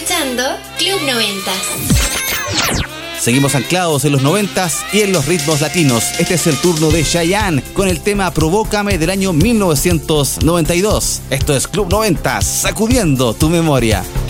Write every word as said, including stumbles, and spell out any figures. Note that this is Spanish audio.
escuchando Club noventa. Seguimos anclados en los noventas y en los ritmos latinos. Este es el turno de Chayanne con el tema Provócame del año mil novecientos noventa y dos. Esto es Club noventa, sacudiendo tu memoria.